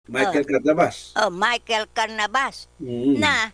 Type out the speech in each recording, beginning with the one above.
Oh, Michael Carnabas. Michael Carnabas Mm. na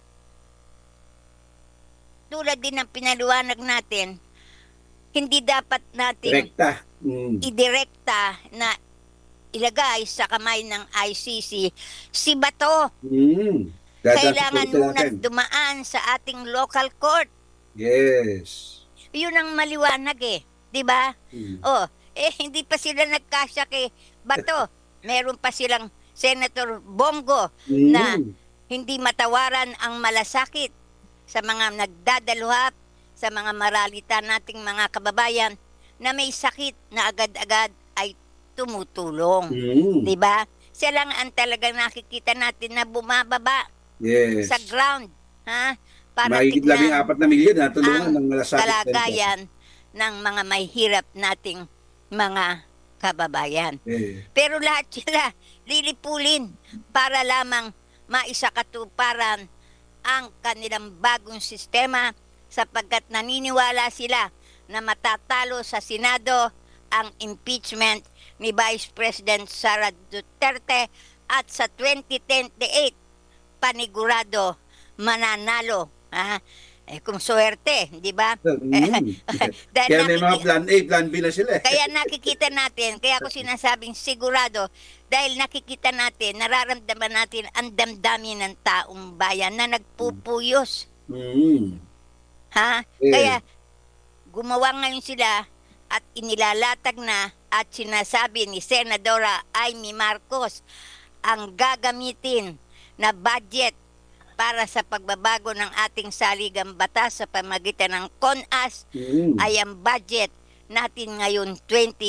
tulad din ng pinaliwanag natin, hindi dapat nating Rekta. Mm. idirekta na ilagay sa kamay ng ICC si Bato. Mm. Dadaan sa Kailangan korte munang natin. dumaan sa ating local court. Yes. Yun ang maliwanag eh. 'Di ba? Mm. Oh, hindi pa sila nagkasya kay Bato. Meron pa silang Senator Bongo na Mm. hindi matawaran ang malasakit sa mga nagdadaluhap, sa mga maralita nating mga kababayan na may sakit na agad-agad ay tumutulong. Mm. 'Di ba? Siya lang ang talagang nakikita natin na bumababa sa Yes. ground, ha? Para Mahigit tignan 14 na milyon na tulungan ang ng malasakit na ito. kalagayan ng mga may hirap nating mga kababayan. Eh. Pero lahat sila lilipulin para lamang maisakatuparan ang kanilang bagong sistema sapagkat naniniwala sila na matatalo sa Senado ang impeachment ni Vice President Sara Duterte at sa 2028 panigurado mananalo. Kung swerte, di ba? Mm. Dahil Kaya may mga plan A, plan B na sila. kaya nakikita natin, kaya ako sinasabing sigurado, dahil nakikita natin, nararamdaman natin ang damdamin ng taong bayan na nagpupuyos. Mm. Ha? Eh. Kaya gumawa ngayon sila at inilalatag na at sinasabi ni Senadora Amy Marcos ang gagamitin na budget para sa pagbabago ng ating saligang batas sa pamagitan ng CONAS Mm. ay ang budget natin ngayon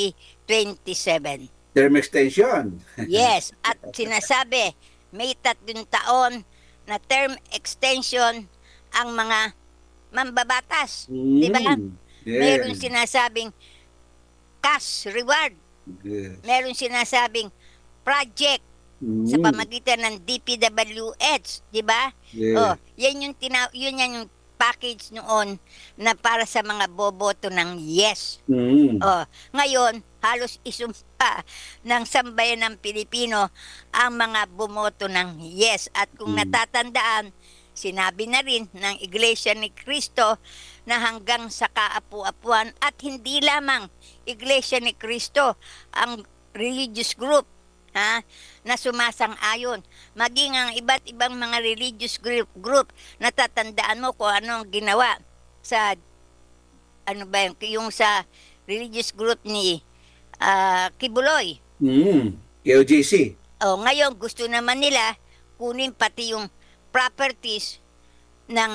2027. Term extension. Yes, at sinasabi may 3 taon na term extension ang mga mambabatas. Di ba? Mm. Meron Yes. sinasabing cash reward. Yes. Meron sinasabing project sa Mm. pamagitan ng DPWH, di ba? Yes. Yun yan yung package noon na para sa mga boboto ng yes. Mm. Ngayon, halos isumpa ng sambayan ng Pilipino ang mga bumoto ng yes. At kung natatandaan, sinabi na rin ng Iglesia ni Cristo na hanggang sa kaapu-apuan at hindi lamang Iglesia ni Cristo ang religious group na sumasang-ayon. Maging ang iba't ibang mga religious group, natatandaan mo kung ano ang ginawa sa, ano ba yung sa religious group ni Kibuloy. Mm. KOJC. Ngayon, gusto naman nila kunin pati yung properties ng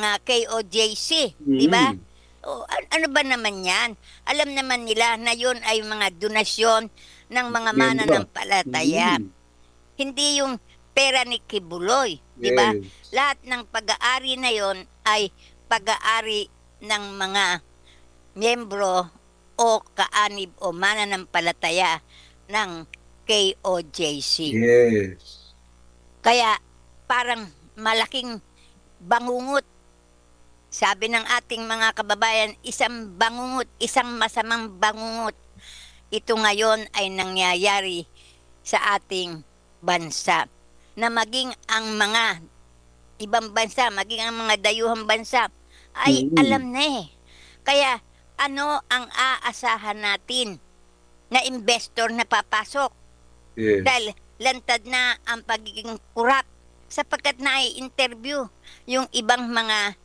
KOJC, di ba? Ano ba naman yan? Alam naman nila na yun ay mga donasyon ng mga mananampalataya. Hindi yung pera ni Kibuloy, di ba? Yes. Lahat ng pag-aari na yon ay pag-aari ng mga miyembro o kaanib o mananampalataya ng KOJC. Yes. Kaya parang malaking bangungot. Sabi ng ating mga kababayan, isang bangungot, isang masamang bangungot. Ito ngayon ay nangyayari sa ating bansa. Na maging ang mga ibang bansa, maging ang mga dayuhang bansa, ay alam na eh. Kaya ano ang aasahan natin na investor na papasok? Yes. Dahil lantad na ang pagiging kurap sapagkat na-interview yung ibang mga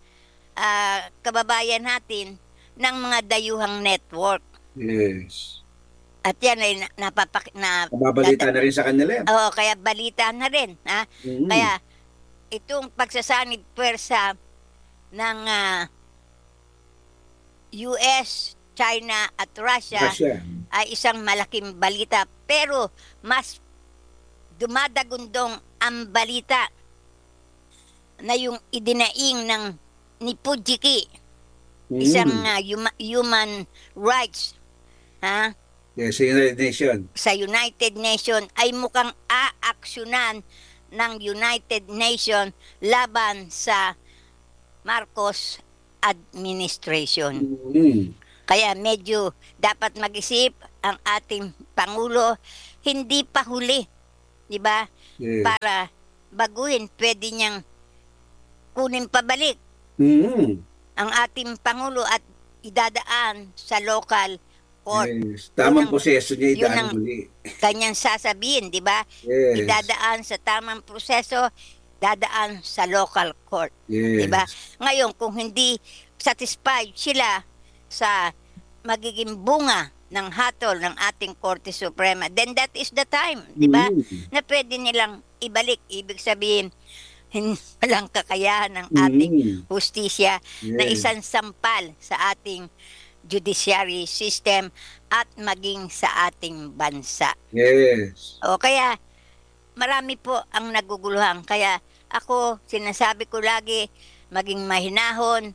kababayan natin ng mga dayuhang network. Yes. At yan ay Nababalita na rin sa kanila yan. Oo, kaya balita na rin. Mm. Kaya itong pagsasanib pwersa ng US, China at Russia ay isang malaking balita. Pero mas dumadagundong ang balita na yung idinaing ng ni Pujiki, isang human rights Yes, sa United Nations. Sa United Nations ay mukhang aaksyonan ng United Nations laban sa Marcos administration. Kaya medyo dapat mag-isip ang ating Pangulo, hindi pa huli, di ba? Yes. para baguhin, pwede niyang kunin pabalik Mm. ang ating Pangulo at idadaan sa local court. Yes. Yun Tamang ang, proseso niya yun idaan ang muli. kanyang sasabihin, di ba? Yes. Idadaan sa tamang proseso, dadaan sa local court. Di ba? Yes. Ngayon, kung hindi satisfied sila sa magiging bunga ng hatol ng ating Korte Suprema, then that is the time, di ba? Mm. Na pwede nilang ibalik. Ibig sabihin, walang kakayahan ng ating Mm. hustisya na Yes. isang sampal sa ating judiciary system at maging sa ating bansa. Yes. O kaya marami po ang naguguluhan. Kaya ako, sinasabi ko lagi, maging mahinahon,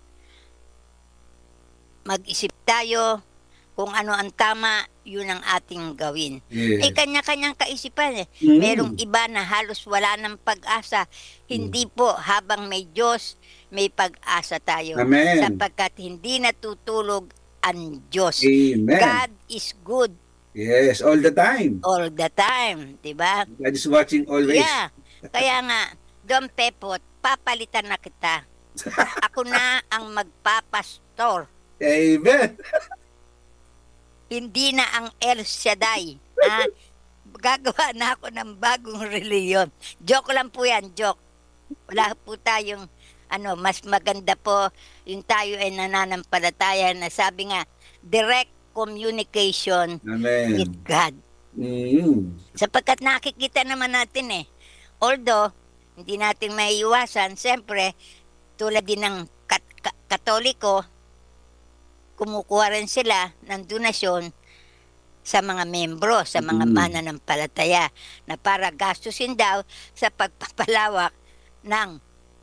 mag-isip tayo kung ano ang tama, yun ang ating gawin. Yes. Kanya-kanyang kaisipan eh. Mm. Merong iba na halos wala ng pag-asa. Hindi po, habang may Diyos, may pag-asa tayo. Amen. Sapagkat hindi natutulog ang Diyos. Amen. God is good Yes, all the time. all the time, di ba? God is watching always. Yeah. Kaya nga, Don Pepot, papalitan na kita. Ako na ang magpapastor. Amen. Hindi na ang El Shaddai. Ha? Gagawa na ako ng bagong reliyon. Joke lang po yan, joke. Wala po tayong, mas maganda po yung tayo ay nananampalataya na sabi nga, direct communication Amen. with God. Mm. Sapagkat nakikita naman natin although, hindi natin maiiwasan, siyempre, tulad din ng Katoliko, kumukuha rin sila ng donasyon sa mga membro, sa mga mananampalataya, na para gastusin daw sa pagpapalawak ng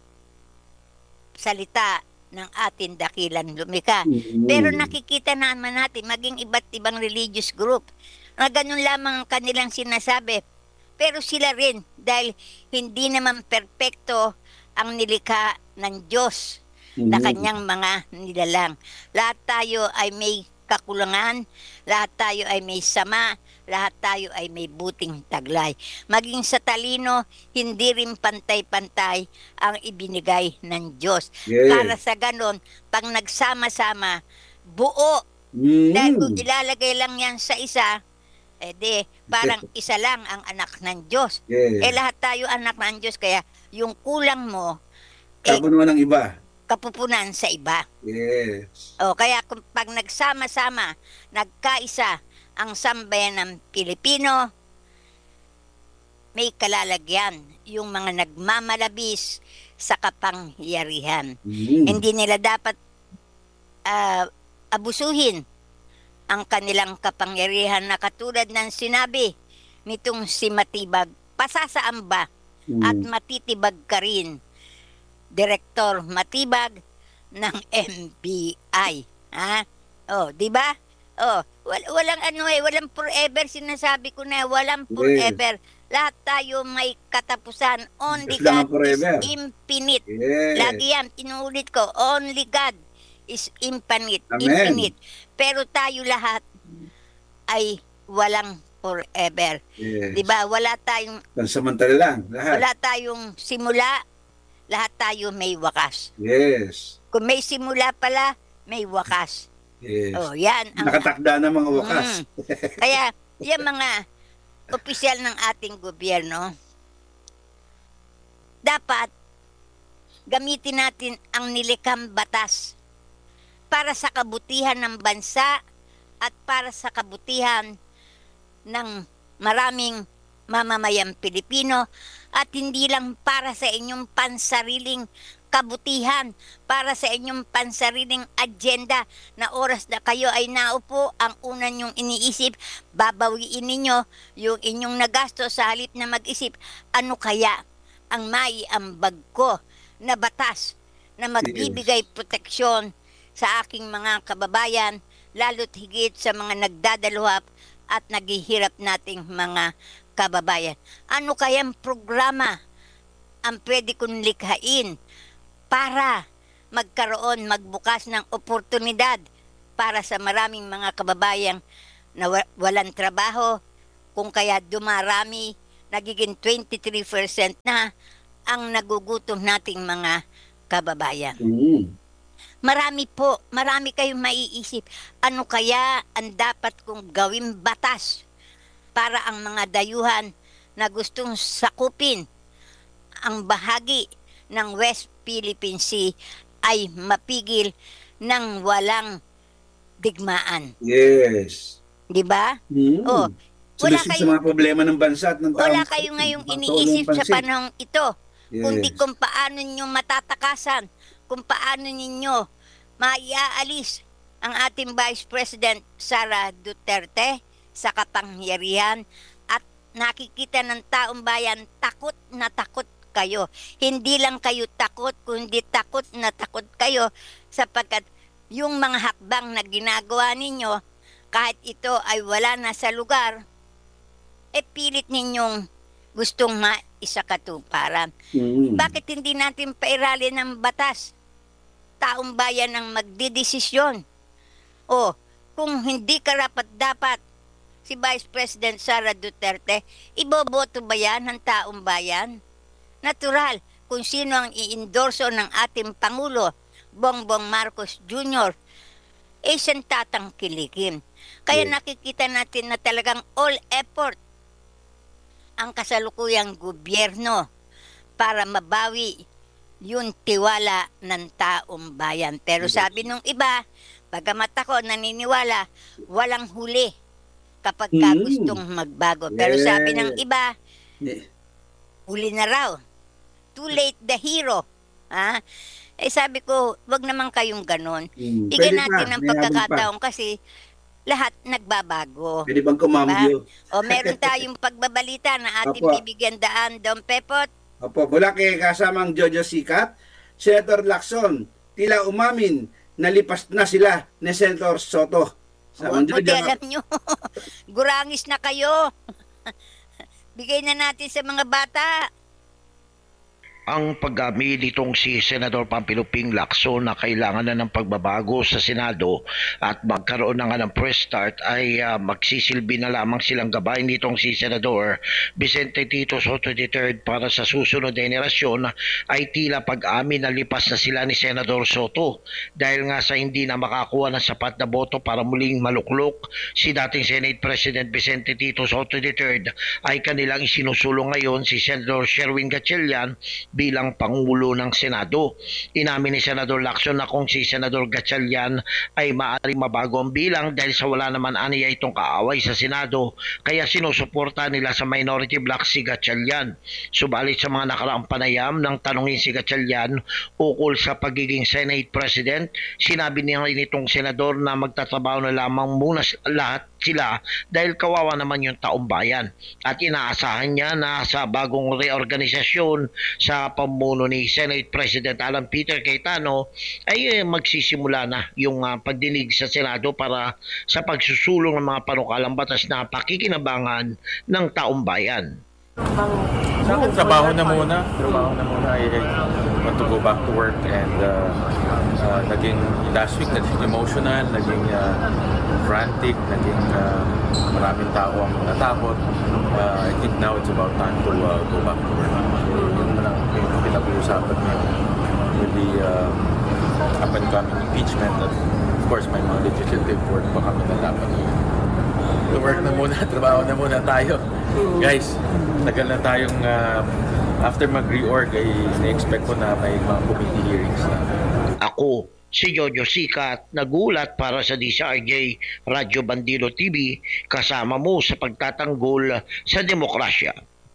salita ng ating dakilang lumikha. Mm. Pero nakikita naman natin, maging iba't ibang religious group, na ganun lamang ang kanilang sinasabi. Pero sila rin, dahil hindi naman perpekto ang nilikha ng Diyos na kanyang mga nilalang. Lahat tayo ay may kakulangan, lahat tayo ay may sama, lahat tayo ay may buting taglay. Maging sa talino, hindi rin pantay-pantay ang ibinigay ng Diyos. Yes. Para sa ganon, pag nagsama-sama, buo. Mm. Dahil kung ilalagay lang yan sa isa, parang isa lang ang anak ng Diyos. Yes. Lahat tayo anak ng Diyos, kaya yung kulang mo, Kapunuan ng iba. kapupunan sa iba. Yes. Kaya kung pag nagsama-sama, nagkaisa ang sambayan ng Pilipino, may kalalagyan yung mga nagmamalabis sa kapangyarihan. Mm. Hindi nila dapat abusuhin ang kanilang kapangyarihan na katulad ng sinabi nitong si Matibag, pasasaan ba at matitibag ka rin, Direktor Matibag ng NBI. Ha? Di ba? Walang walang forever, sinasabi ko na, walang forever. Lahat tayo may katapusan. Only Diyos lang ang God forever. is infinite. Yes. Lagi yan, inuulit ko, only God is infinite. Amen. Infinite. Pero tayo lahat ay walang forever. Yes. Diba? Wala tayong Pansamantala lang, lahat. wala tayong simula, lahat tayo may wakas. Yes. Kung may simula pala, may wakas. Yes. Yan ang Nakatakda na mga wakas. Kaya yung mga opisyal ng ating gobyerno, dapat gamitin natin ang nilikhang batas para sa kabutihan ng bansa at para sa kabutihan ng maraming mamamayang Pilipino, at hindi lang para sa inyong pansariling kabutihan, para sa inyong pansariling agenda na oras na kayo ay naupo, ang una nyong iniisip, babawiin ninyo yung inyong nagasto sa halip na mag-isip, ano kaya ang maiambag ko na batas na magbibigay proteksyon sa aking mga kababayan, lalo't higit sa mga nagdadaluhap at naghihirap nating mga kababayan. Ano kayang programa ang pwede kong likhain para magbukas ng oportunidad para sa maraming mga kababayang na walang trabaho, kung kaya dumarami nagiging 23% na ang nagugutom nating mga kababayan. Marami kayong maiisip. Ano kaya ang dapat kong gawing batas para ang mga dayuhan na gustong sakupin ang bahagi ng West Philippine Sea ay mapigil ng walang digmaan. Yes. Di ba? Mm. Oh, wala Solusyon sa kayong, mga problema ng bansa at ng tao. wala kayong ngayong iniisip sa panahong ito. Kundi Yes. kung paano nyo matatakasan, kung paano ninyo maiaalis ang ating Vice President Sara Duterte sa kapangyarihan at nakikita ng taong bayan takot na takot kayo. Hindi lang kayo takot, kundi takot na takot kayo sapagkat yung mga hakbang na ginagawa ninyo, kahit ito ay wala na sa lugar, pilit ninyong gustong maisakatuparan. Bakit hindi natin pairalin ng batas? Taong bayan ang magdidesisyon. O, kung hindi karapat-dapat si Vice President Sara Duterte, iboboto ba yan ng taong bayan? Natural, kung sino ang i-endorso ng ating Pangulo, Bongbong Marcos Jr., siyang tatangkilikin. Kaya Yes. nakikita natin na talagang all effort ang kasalukuyang gobyerno para mabawi yung tiwala ng taong bayan. Pero Yes. sabi nung iba, bagamat ako naniniwala, walang huli kapag ka gustong magbago. Pero sabi ng Yes. iba, Yeah. huli na raw. Too late the hero. Ha? Sabi ko, wag naman kayong ganon. Pwede Bigyan pa, natin ng may habol pa. pagkakataon kasi lahat nagbabago. Pwede bang kumambyo? O meron tayong pagbabalita na ating Opo. bibigyan daan, Don Pepot. Opo, mula kay kasamang Jojo Sikat, Senator Lacson, tila umamin na lipas na sila ni Senator Soto. Samang Buti Jojo, alam nyo, gurangis na kayo. Bigay na natin sa mga bata. Ang paggamit nitong si Senador Pampiluping Lacson na kailangan na ng pagbabago sa Senado at magkaroon na nga ng press start ay magsisilbi na lamang silang gabay nitong si Senador Vicente Tito Soto III para sa susunod na henerasyon ay tila pag-amin na lipas na sila ni Senador Soto dahil nga sa hindi na makakuha ng sapat na boto para muling maluklok si dating Senate President Vicente Tito Soto III ay kanilang isinusulong ngayon si Senador Sherwin Gatchalian bilang Pangulo ng Senado. Inamin ni Senador Lacson na kung si Senador Gatchalian ay maaaring mabago ang bilang dahil sa wala naman aniya itong kaaway sa Senado kaya sinusuporta nila sa minority bloc si Gatchalian. Subalit sa mga nakaraang panayam nang tanungin si Gatchalian ukol sa pagiging Senate President, sinabi niya nitong senador na magtatrabaho na lamang muna lahat sila dahil kawawa naman yung taong bayan at inaasahan niya na sa bagong reorganisasyon sa pamuno ni Senate President Alan Peter Cayetano ay magsisimula na yung pagdinig sa Senado para sa pagsusulong ng mga panukalang batas na pakikinabangan ng taong bayan. Sa akin, trabaho na muna. I want to go back to work and naging last week, naging emotional, naging frantic, naging maraming tao ang natakot. I think now it's about time to go back to work. Yun na lang yung pinag-uusapan ngayon with the up and coming impeachment at of course may mga legislative work pa kami na dapat to work na muna, trabaho na muna tayo. Guys, tagal na tayong after mag-reorg ay na-expect ko na may mga committee hearings na. Ako, si Jojo Sikat, nagulat para sa DCRJ Radyo Bandilo TV, kasama mo sa pagtatanggol sa demokrasya.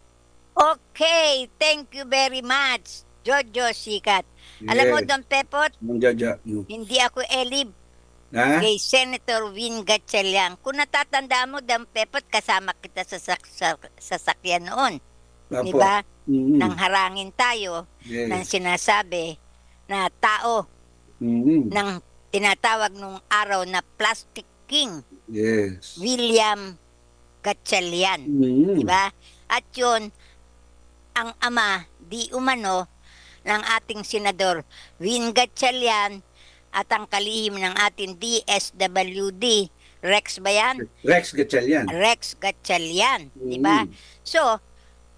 Okay, thank you very much, Jojo Sikat. Alam mo, Yes. Don Pepot, Samang Jojo. hindi ako elib Ha? kay Senator Win Gatchalian. Kung natatanda mo, Don Pepot, kasama kita sa sasakyan noon. Di Opo. ba? Mm. Nang harangin tayo Yes. ng sinasabi na tao Mm. ng tinatawag nung araw na Plastic King, Yes. William Gatchalian. Mm. Di ba? At yun, ang ama, di umano, ng ating senador Win Gatchalian at ang kalihim ng ating DSWD, Rex ba yan? Rex Gatchalian. Rex Gatchalian, di ba? Mm. So,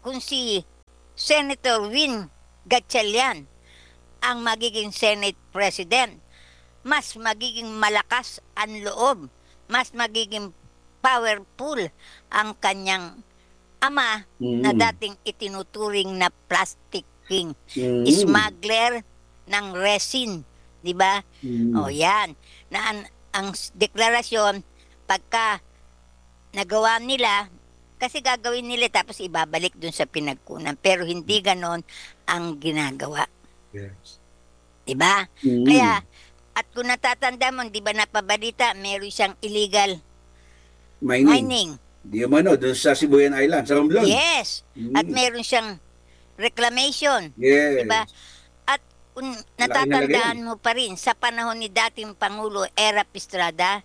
kung si Senator Win Gatchalian ang magiging Senate President, mas magiging malakas ang loob, mas magiging powerful ang kanyang ama na dating itinuturing na plastic king, smuggler ng resin, di ba? O yan, na ang deklarasyon, pagka nagawa nila, kasi gagawin nila tapos ibabalik dun sa pinagkunan, pero hindi ganon ang ginagawa. Yes. Di ba? Kaya, at kung natatanda mo, di ba napabalita, meron siyang illegal mining. Di umano, doon sa Sibuyan Island, sa Romblon. Yes. At meron siyang reclamation. Yes. Di ba? At kung natatandaan mo pa rin, sa panahon ni dating Pangulo Erap Estrada,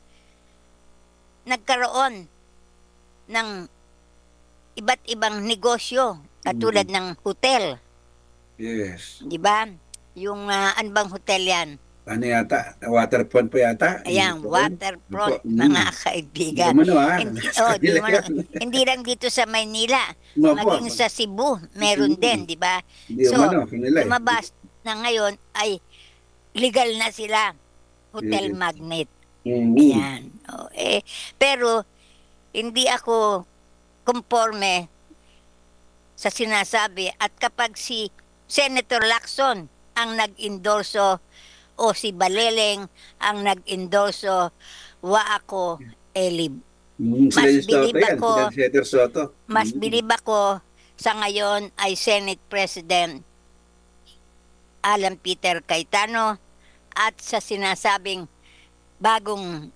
nagkaroon ng iba't ibang negosyo, katulad ng hotel. Yes. Di ba? Yung ano bang hotel yan? Ano yata? Waterfront po yata? Ayan, waterfront, Opo. mga kaibigan. Di umano, ha? Hindi lang dito sa Maynila, Opo. maging sa Cebu, meron din, di ba? Hindi So, umano, kanila eh. lumabas na ngayon ay legal na sila, hotel Yes. magnet. Mhm. Ayan. Pero, hindi ako conforme sa sinasabi, at kapag si Senator Lacson ang nag-endorso o si Baleleng ang nag-endorso, wa ako elib. Sila Mas yung Soto bilib yan, ako. sila Senator Soto. Mas bilib ako sa ngayon ay Senate President Alan Peter Cayetano at sa sinasabing bagong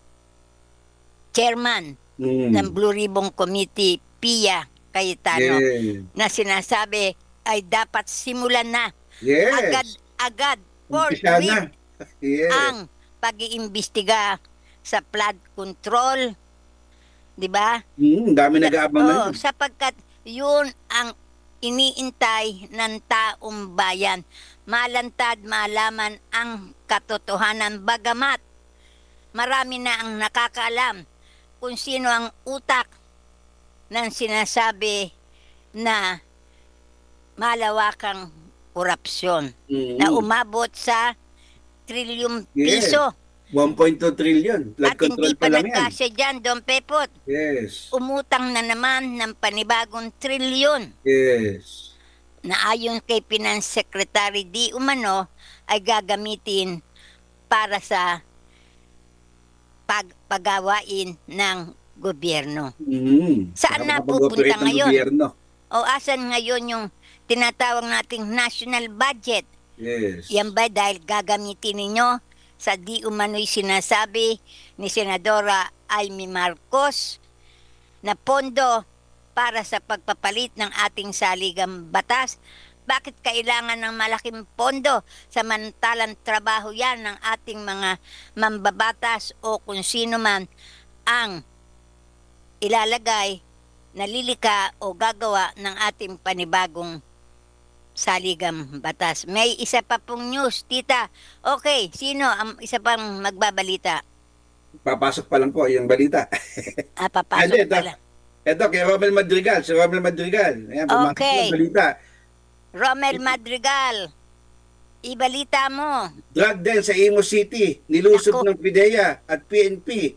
chairman ng Blue Ribbon Committee, Pia Cayetano, Yeah. na sinasabi ay dapat simulan na Yes. agad Umpisa na. Yes. ang pag-iimbestiga sa flood control, di ba? Dami nag-aabang Oo, ngayon. sapagkat yun ang iniintay ng taong bayan. Malantad malaman ang katotohanan, bagamat marami na ang nakakaalam kung sino ang utak ng sinasabi na malawakang korupsyon na umabot sa trilyong Yes. piso. 1.2 trillion. Flood At hindi control pa pa lang yan. nagkasya dyan, Don Pepot. Yes. Umutang na naman ng panibagong trilyon Yes. na ayon kay Finance Secretary di umano ay gagamitin para sa paggawain ng gobyerno. Saan na pupunta ngayon? Gobyerno. O asan ngayon yung tinatawag nating national budget? Yes. Yan ba dahil gagamitin ninyo sa di umano'y sinasabi ni Senadora Amy Marcos na pondo para sa pagpapalit ng ating saligang batas? Bakit kailangan ng malaking pondo samantalang trabaho yan ng ating mga mambabatas o kung sino man ang ilalagay, nalilika o gagawa ng ating panibagong saligang batas? May isa pa pong news, tita. Okay, sino ang isa pang magbabalita? Papasok pa lang po yung balita. Papasok Ito. pala. Ito, kay Romel Madrigal. Si Romel Madrigal. Ayan, pumasok Okay. yung balita. Romel Madrigal, ibalita mo. Drug den sa Imus City. Nilusob Ako. ng PIDEA at PNP.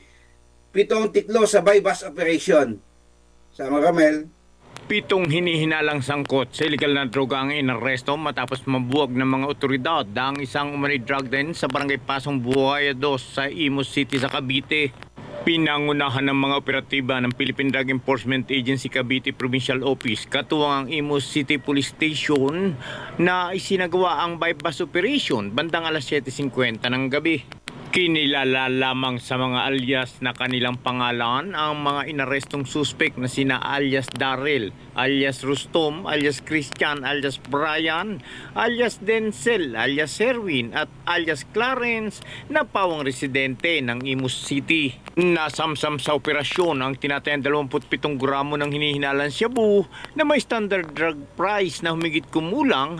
7 tiklo sa bypass operation. Sama Romel. 7 hinihinalang sangkot sa illegal na droga ang inaresto matapos mabuwag ng mga otoridad ang isang umano'y drug den sa barangay Pasong Buhaya 2 sa Imus City sa Cavite. Pinangunahan ng mga operatiba ng Philippine Drug Enforcement Agency Cavite Provincial Office katuwang ang Imus City Police Station na isinagawa ang bypass operation bandang alas 7:50 ng gabi. Kinilala lamang sa mga alias na kanilang pangalan ang mga inarestong suspek na sina alias Darrell, alias Rustom, alias Christian, alias Brian, alias Denzel, alias Serwin at alias Clarence na pawang residente ng Imus City. Nasamsam sa operasyon ang tinatayang 27 gramo ng hinihinalang shabu na may standard drug price na humigit kumulang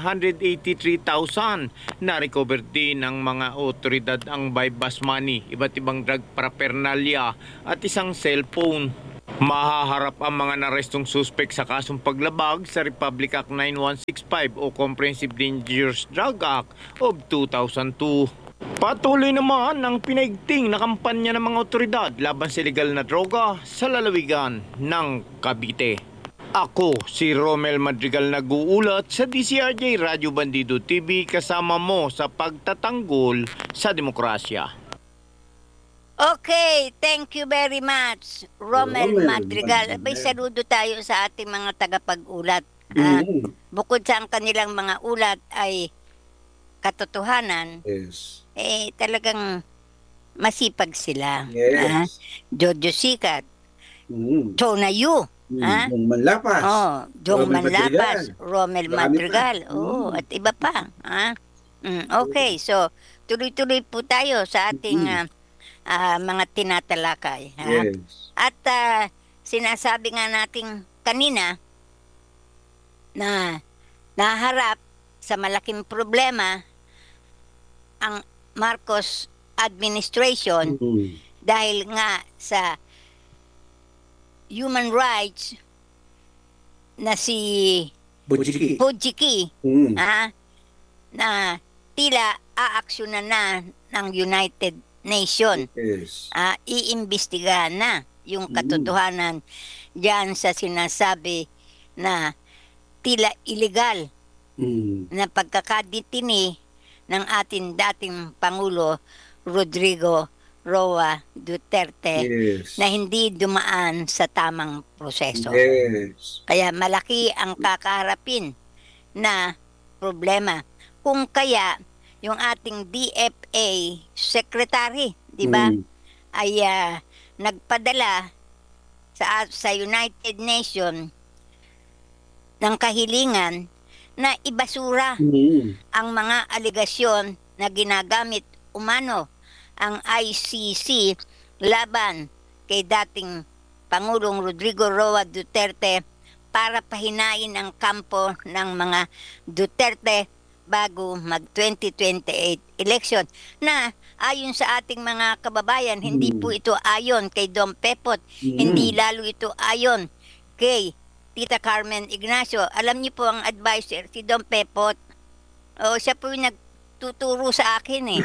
183,000. Na-recover din ng mga otoridad ang bypass money, iba't ibang drug paraphernalia at isang cellphone. Mahaharap ang mga narestong suspek sa kasong paglabag sa Republic Act 9165 o Comprehensive Dangerous Drug Act of 2002. Patuloy naman ang pinaigting na kampanya ng mga otoridad laban sa ilegal na droga sa lalawigan ng Cavite. Ako si Romel Madrigal nag-uulat sa DCRJ Radyo Bandido TV kasama mo sa pagtatanggol sa demokrasya. Okay, thank you very much, Romel Romel Madrigal. Madrigal. Abay, saludo tayo sa ating mga tagapag-ulat. Ah, Mm. bukod sa ang kanilang mga ulat ay katotohanan, Yes. talagang masipag sila. Yes. Jojo Sikat, Mm. Chona Yu, ah? Yung Manlapas. Jong Romel Manlapas, Madrigal. Romel Marami Madrigal, pa. at iba pa. Okay, so tuloy-tuloy po tayo sa ating mga tinatalakay. Yes. At sinasabi nga natin kanina na naharap sa malaking problema ang Marcos administration Mm. dahil nga sa human rights na si Bujiki. Pujiki Mm. na tila aaksyonan na ng United Nations. Yes. Iimbestigahan na yung katotohanan diyan sa sinasabi na tila illegal Mm. na pagkakaditini ng ating dating Pangulo Rodrigo Roa Duterte Yes. na hindi dumaan sa tamang proseso. Yes. Kaya malaki ang kakaharapin na problema. Kung kaya yung ating DFA secretary, di ba, Mm. ay nagpadala sa United Nations ng kahilingan na ibasura Mm. ang mga aligasyon na ginagamit umano ang ICC laban kay dating Pangulong Rodrigo Roa Duterte para pahinain ang kampo ng mga Duterte bago mag-2028 election na ayon sa ating mga kababayan, hindi po ito ayon kay Dom Pepot, hindi lalo ito ayon kay Tita Carmen Ignacio. Alam niyo po ang advisor, si Dom Pepot. O, siya po yung nagtuturo sa akin eh.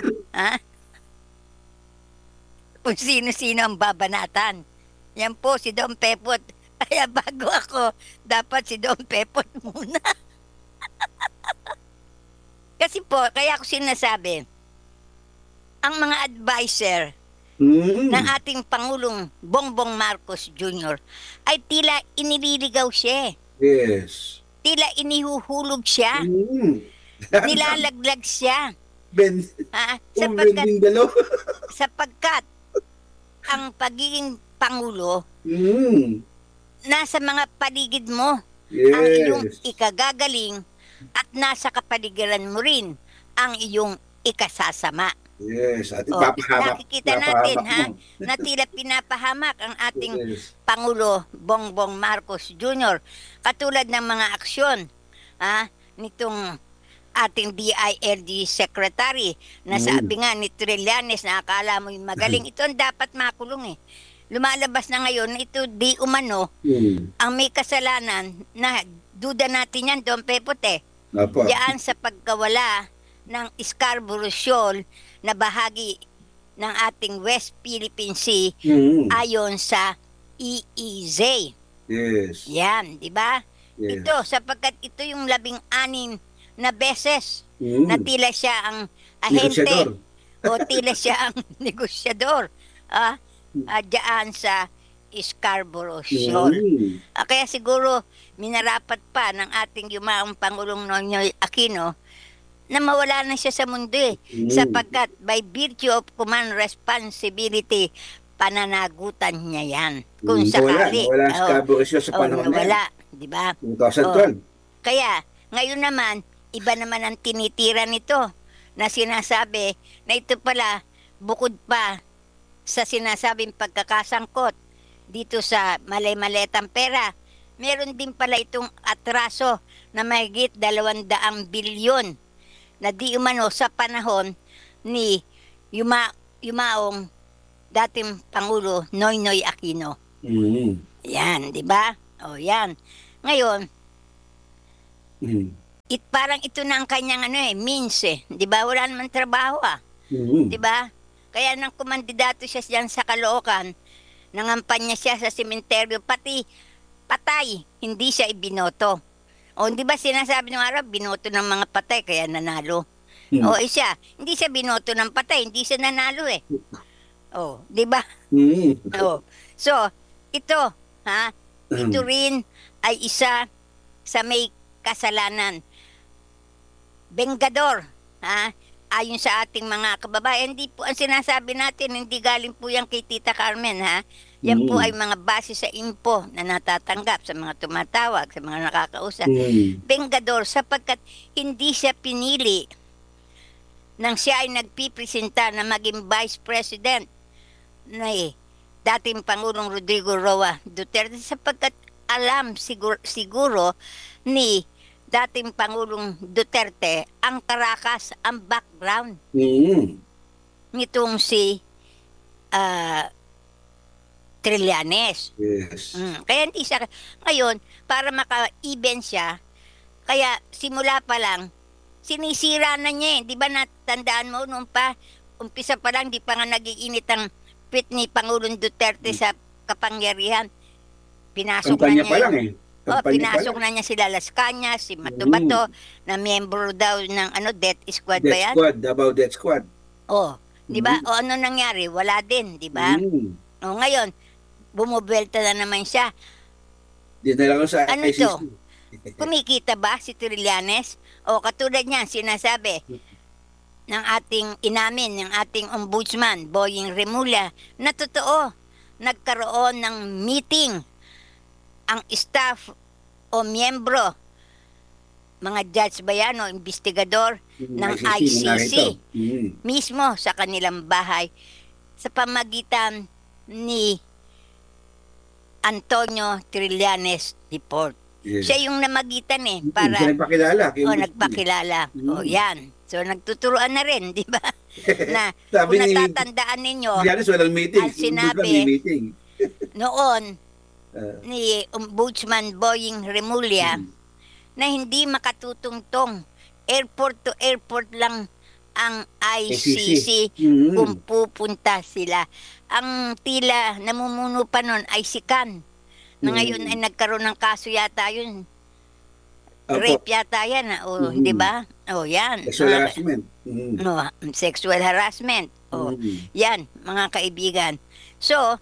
Kung sino-sino ang babanatan. Yan po si Dom Pepot. Kaya bago ako, dapat si Dom Pepot muna. Kasi po, kaya ako sinasabi, ang mga advisor Mm. ng ating Pangulong Bongbong Marcos Jr. ay tila inililigaw siya. Yes. Tila inihuhulog siya. Mm. Nilalaglag siya. Ben, Sapagkat, dalo. sapagkat ang pagiging Pangulo Mm. nasa mga paligid mo. Ang iyong Yes. ikagagaling at nasa kapaligiran mo rin ang iyong ikasasama. Yes. At O, ipapahamak. nakikita natin Ipapahamak mo. na tila pinapahamak ang ating Yes. Pangulo Bongbong Marcos Jr. Katulad ng mga aksyon nitong ating DILG Secretary na sabi nga ni Trillanes na akala mo yung magaling, ito ang dapat makulong eh. Lumalabas na ngayon na ito di umano Mm. ang may kasalanan na duda natin yan, Don Pepote. Apo. Diyan sa pagkawala ng Scarborough Shoal na bahagi ng ating West Philippine Sea Mm. ayon sa EEZ. Yes. Yan, di ba? Yes. Ito, sapagkat ito yung 16 na beses Mm. na tila siya ang ahente Negosyador. o tila siya ang negosyador diyan sa Scarborough Shoal. Mm. Kaya siguro minarapat pa ng ating yumaong Pangulong Noynoy Aquino na mawala na siya sa mundo eh. Sapagkat by virtue of command responsibility, pananagutan niya yan. Kung sakali. Wala si Scarborough sa panahon na yan. Wala, di ba? 2012. Kaya, ngayon naman, iba naman ang tinitira nito na sinasabi na ito pala, bukod pa sa sinasabing pagkakasangkot dito sa malay-maletang pera, meron din pala itong atraso na mahigit 200 bilyon na di umano sa panahon ni yumaong dating Pangulo Noynoy Aquino. Mm. Yan, di ba? O yan. Ngayon, Mm. parang ito na ang kanyang means eh. Di ba? Wala naman trabaho ah. Mm. Di ba? Kaya nang kumandidato siya diyan sa Caloocan, nangampanya siya sa sementeryo, pati patay, hindi siya ibinoto. O di ba sinasabi ng araw, binoto ng mga patay kaya nanalo. Mm. O siya, hindi siya binoto ng patay, hindi siya nanalo eh. O, di ba? Mm. O. So, ito, ha? Ito rin ay isa sa may kasalanan. Bengador, ha? Ayon sa ating mga kababayan, hindi po ang sinasabi natin, hindi galing po yan kay Tita Carmen, ha? Yan po ay mga base sa info na natatanggap sa mga tumatawag, sa mga nakakausap. Mm. Bengador sapagkat hindi siya pinili nang siya ay nagpipresenta na maging Vice President na dating Pangulong Rodrigo Roa Duterte sapagkat alam siguro ni dating Pangulong Duterte ang karakas, ang background Mm. nitong si Trillanes. Yes. Kaya hindi siya, ngayon, para maka-even siya, kaya simula pa lang, sinisira na niya eh. Di ba natandaan mo noon pa, umpisa pa lang, di pa nga nagiinit ang pit ni Pangulong Duterte sa kapangyarihan. Pinasok na Kampanya niya pa lang yung- eh. Kampanya pa pinasok lang. na niya sila Las Cañas, si Matubato, na miyembro daw ng Death Squad ba Death yan? Squad, about Death Squad. Oh, di ba? O ano nangyari? Wala din, di ba? Mm. O ngayon, bumubuelta na naman siya. Dinala ko sa Ano ICC. to? Kumikita ba si Trillanes? O katulad niyan, sinasabi ng ating inamin, ng ating ombudsman, Boying Remulla, na totoo, nagkaroon ng meeting ang staff o miyembro, mga judge ba yan o investigador ng ICC, Mm. mismo sa kanilang bahay sa pamagitan ni Antonio Trillanes Deport. Yes. Siya yung namagitan eh Siya para nagpakilala. nagpakilala. O yan. So nagtuturuan na rin, di ba? Na Sabi kung ni- natatandaan ninyo, Diyanis, walang meeting. ang sinabi- May meeting. noon Ah, ni Ombudsman Boying Remulla na hindi makatutungtong airport to airport lang ang ICC Mm. kung pupunta sila. Ang tila namumuno pa nun ay si Kan na ngayon ay nagkaroon ng kaso yata yun. Opo. Rape yata yan, o, Mhm. di ba? O, yan. Sexual Mga- harassment. Mm. no, sexual harassment. O, Mm. yan, mga kaibigan. So,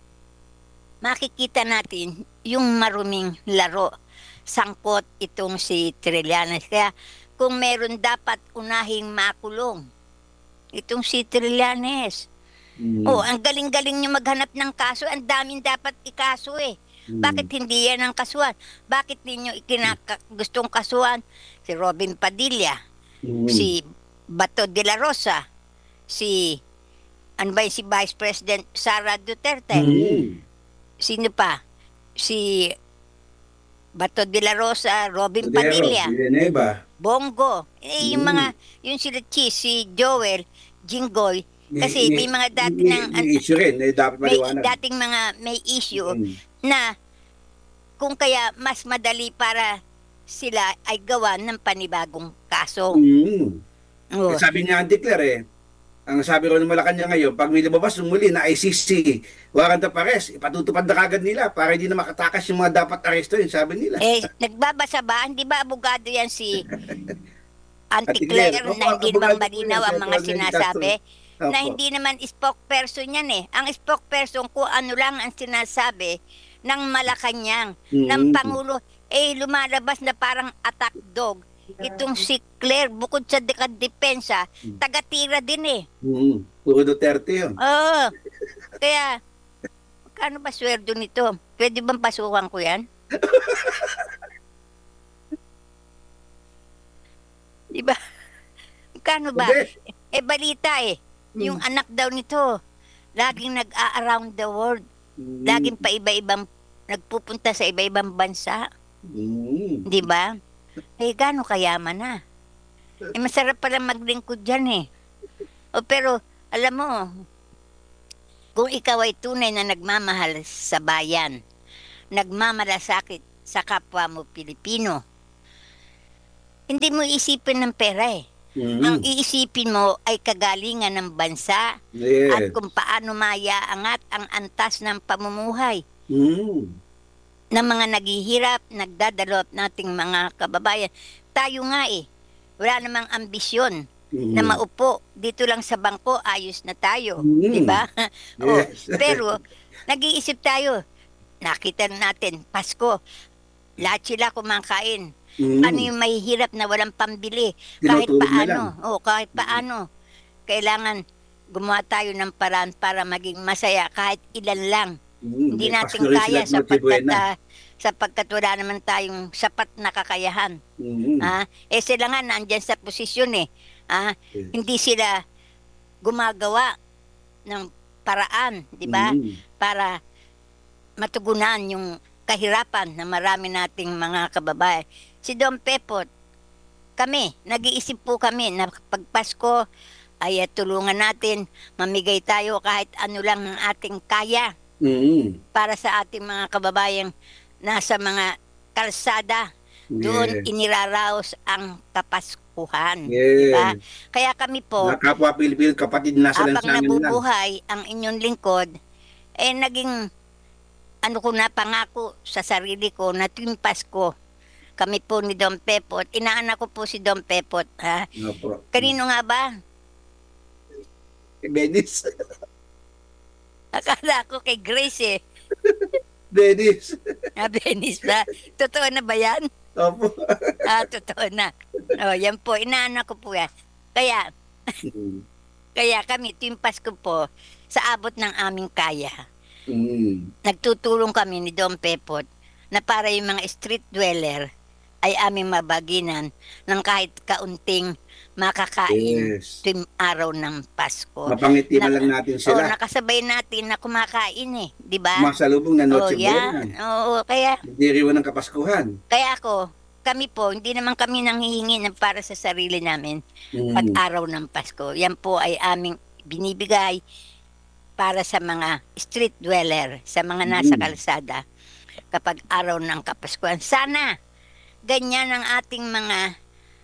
makikita natin yung maruming laro. Sangkot itong si Trillanes. Kaya, kung meron dapat unahing makulong, itong si Trillanes. Mm. Oh, ang galing-galing nyo maghanap ng kaso. Ang daming dapat ikaso eh. Bakit hindi yan ang kasuhan? Bakit ninyo gustong kasuhan? Si Robin Padilla, Mm. si Bato de la Rosa, si si Vice President Sara Duterte. Mm. Sino pa? Si Bato de la Rosa, Robin Rodero, Padilla, Villanueva. Bongo. Yung mga, yung sila si Joel, Jinggoy. Kasi may mga dati ng, May issue rin. Dapat may maliwanag. dating mga may issue Mm. na kung kaya mas madali para sila ay gawa ng panibagong kaso. Mm. Oh. Sabi niya ang declare eh. Ang sabi ko ng Malacanang ngayon, pag may lumabas yung muli na ICC, warrant of arrest, ipatutupad na kagad nila para hindi na makatakas yung mga dapat aresto yun, sabi nila. Nagbabasa ba? Hindi ba abogado yan si Auntie Ate Claire? Claire Opo, na hindi naman abogado po malinaw yan, ang si mga Atty. sinasabi? Castro. Na Opo. hindi naman spokesperson yan eh. Ang spokesperson ko ano lang ang sinasabi ng Malacanang, ng Mm. Pangulo, lumalabas na parang attack dog. Itong si Claire, bukod sa depensa, taga-tira din eh. Mm. Puro Duterte yun. Oo. Kaya, magkano ba sweldo nito? Pwede bang pasukan ko yan? Di ba? Magkano ba? Hindi. Balita eh. Yung anak daw nito, laging nag-a-around the world. Mm. Laging pa iba-ibang, nagpupunta sa iba-ibang bansa. Mm. Di ba? Gaano kayaman na? Masarap pala maglingkod dyan eh. Pero, alam mo, Kung ikaw ay tunay na nagmamahal sa bayan, nagmamalasakit sa kapwa mo Pilipino, hindi mo isipin ng pera eh. Ang iisipin mo ay kagalingan ng bansa at Yes. kung paano mayaangat ang antas ng pamumuhay Mm. ng mga naghihirap, nagdadalop nating mga kababayan. Tayo nga eh, wala namang ambisyon na maupo dito lang sa bangko, ayos na tayo, Mm. di ba? Oh, Yes. pero nag-iisip tayo, nakita natin, Pasko, lahat sila kumakain. Mm. Ano yung mahihirap na walang pambili? Kahit Tinutulog na paano, lang. kahit paano, kailangan gumawa tayo ng paraan para maging masaya kahit ilan lang. Hindi May natin Pasko rin kaya sila at Noche Buena. sapagkat wala naman tayong sapat na kakayahan. Mm. Sila nga nandyan sa posisyon eh. Yes. Hindi sila gumagawa ng paraan, di ba? Para matugunan yung kahirapan na marami nating mga kababayan. Si Don Pepot, kami, nag-iisip po kami na pag Pasko ay tulungan natin, mamigay tayo kahit ano lang ang ating kaya Mm. para sa ating mga kababayang nasa mga kalsada. Doon Yes. iniraraos ang Kapaskuhan. Yes. Diba? Kaya kami po, Mga kapwa Pilipino, kapatid nasa habang lansangan lang. nabubuhay ang inyong lingkod, naging ano ko na pangako sa sarili ko na tuwing Pasko, kami po ni Don Pepot, inaanak ko po si Don Pepot. Opo. Kanino nga ba? Dennis. Akala ko kay Grace eh. Dennis. Benis ba? Totoo na ba yan? Opo. Totoo na. Yan po, inaanak ko po yan. Kaya Mm. kami, tuwing Pasko po, sa abot ng aming kaya, Mm. nagtutulong kami ni Don Pepot na para yung mga street dweller ay aming mabaginan ng kahit kaunting makakain Yes. tuwing araw ng Pasko. Mapangiti man lang natin sila. Nakasabay natin na kumakain eh, di ba? Masalubong na Noche Buena. yan. Kaya Diriwan ng Kapaskuhan. kami po, hindi naman kami nanghihingi ng para sa sarili namin Mm. pag araw ng Pasko. Yan po ay aming binibigay para sa mga street dweller, sa mga nasa kalsada kapag araw ng Kapaskuhan. Sana ganyan ang ating mga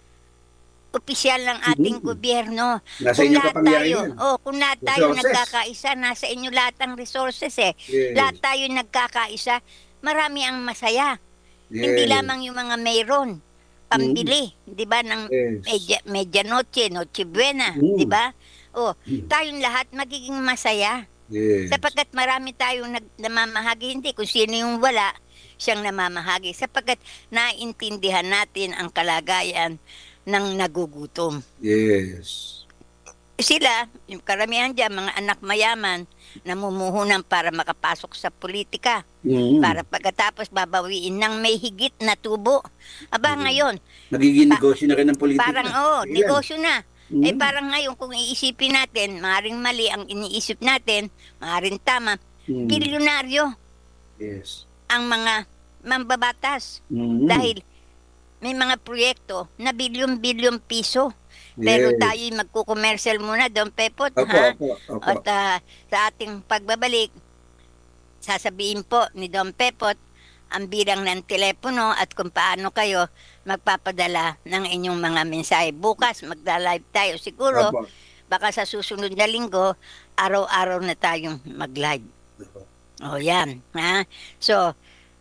opisyal ng ating gobyerno. Nasa inyong kapangyarihan. Kung lahat tayo Resources. nagkakaisa, nasa inyo lahat ang resources eh. Yes. Lahat tayo nagkakaisa, marami ang masaya. Hindi Yes. lamang yung mga mayroon pambili, 'di ba, ng Yes. medianoche, Noche Buena, Mm. 'di ba? Tayong lahat magiging masaya Yes. sapagkat marami tayong namamahagi, hindi kung sino yung wala siyang namamahagi sapagkat naiintindihan natin ang kalagayan ng nagugutom. Yes. Sila, yung karamihan dyan, mga anak mayaman, namumuhunan para makapasok sa politika. Mm. Para pagkatapos babawiin ng may higit na tubo. Ngayon, Nagiging negosyo na rin ng politika. parang Ayan. negosyo na. Mm. Parang ngayon kung iisipin natin, maaaring mali ang iniisip natin, maaaring tama, Mm. bilyonaryo Yes. ang mga mambabatas. Mm. Dahil may mga proyekto na bilyon-bilyon piso. Pero Yes. tayo magkukomersyal muna, Don Pepot. Opo, ha? opo, opo. At sa ating pagbabalik, sasabihin po ni Don Pepot ang bilang ng telepono at kung paano kayo magpapadala ng inyong mga mensahe. Bukas magda-live tayo. Siguro, Opo. baka sa susunod na linggo, araw-araw na tayong mag-live. Yan. Ha? So,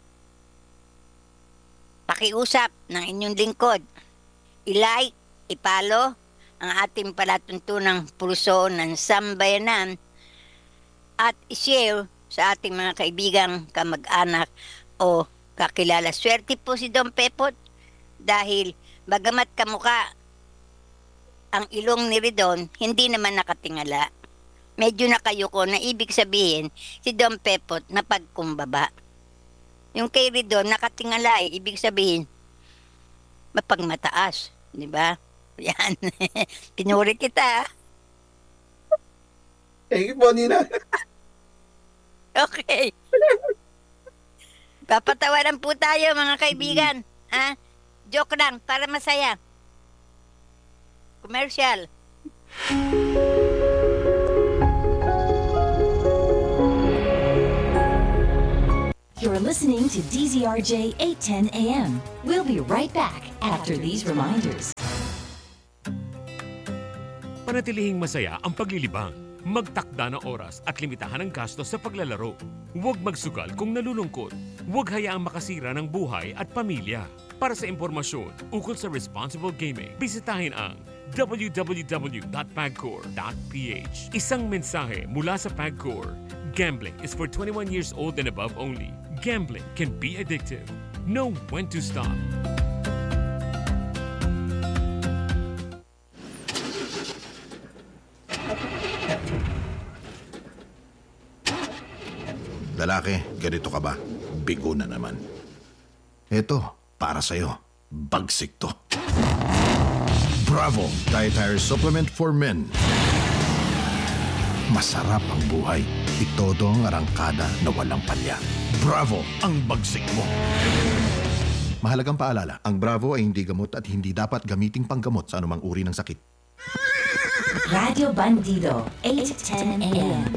pakiusap ng inyong lingkod. I-like, i-follow ang ating palatuntunang pulso ng sambayanan at i-share sa ating mga kaibigang kamag-anak o kakilala. Swerte po si Don Pepot dahil bagamat kamuka ang ilong ni Ridon, hindi naman nakatingala. Medyo nakayuko na ibig sabihin si Don Pepot na pagkumbaba. Yung kay Ridon nakatingala ibig sabihin mapagmataas, di ba? Yan. Pinuri kita. Thank you po, Nina. Okay. Papatawaran po tayo mga kaibigan. Ha? Joke lang para masaya. Commercial. You're listening to DZRJ 810 AM. We'll be right back after these reminders. Panatilihing masaya ang paglilibang. Magtakda ng oras at limitahan ang gastos sa paglalaro. Huwag magsugal kung nalulungkot. Huwag hayaang makasira ng buhay at pamilya. Para sa impormasyon ukol sa responsible gaming, bisitahin ang www.pagcor.ph. Isang mensahe mula sa Pagcor. Gambling is for 21 years old and above only. Gambling can be addictive. Know when to stop. Lalaki, ganito ka ba? Bigo na naman. Eto, para sa'yo. Bagsik to. Bravo! Dietary Supplement for Men. Masarap ang buhay. Itodo ang arangkada na walang palya. Bravo! Ang bagsik mo. Mahalagang paalala, ang Bravo ay hindi gamot at hindi dapat gamiting panggamot sa anumang uri ng sakit. Radio Bandido, 810 AM.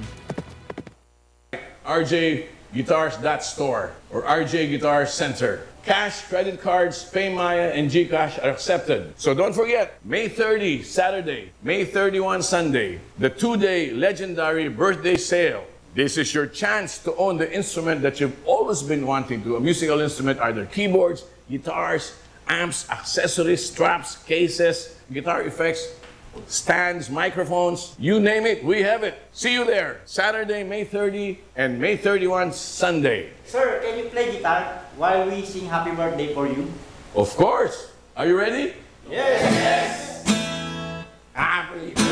RJGuitars.store or RJ Guitar Center. Cash, credit cards, PayMaya, and GCash are accepted. So don't forget, May 30, Saturday, May 31, Sunday, the two-day legendary birthday sale. This is your chance to own the instrument that you've always been wanting to, a musical instrument, either keyboards, guitars, amps, accessories, straps, cases, guitar effects, stands, microphones, you name it, we have it. See you there, Saturday, May 30 and May 31, Sunday. Sir, can you play guitar while we sing happy birthday for you? Of course. Are you ready? Yes! Happy